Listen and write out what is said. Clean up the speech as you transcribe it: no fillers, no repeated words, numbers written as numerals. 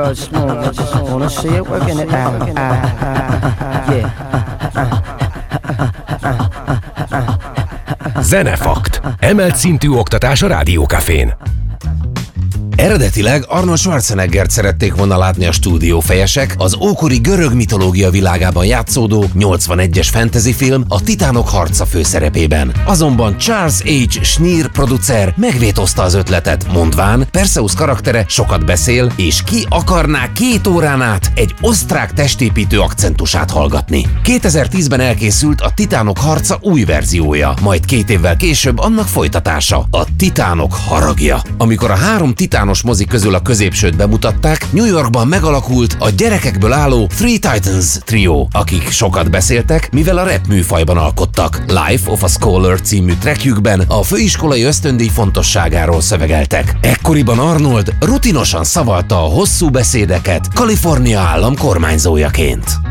real smooth. I just wanna see it working it out. Yeah. Zenefakt. Emelt szintű oktatás a Rádiókafén. Eredetileg Arnold Schwarzeneggert szerették volna látni a stúdiófejesek az ókori görög mitológia világában játszódó 81-es fantasyfilm A Titánok harca főszerepében. Azonban Charles H. Schneer producer megvétózta az ötletet, mondván Perseus karaktere sokat beszél, és ki akarná 2 órán át egy osztrák testépítő akcentusát hallgatni. 2010-ben elkészült a Titánok harca új verziója, majd 2 évvel később annak folytatása, a Titánok haragja. Amikor a 3 titános mozi közül a középsőt bemutatták, New Yorkban megalakult a gyerekekből álló Three Titans Trio, akik sokat beszéltek, mivel a rap műfajban alkottak. Life of a Scholar című trackjükben a főiskolai ösztöndíj fontosságáról szövegeltek. Ekkoriban Arnold rutinosan szavalta a hosszú beszédeket Kalifornia állam kormányzójaként.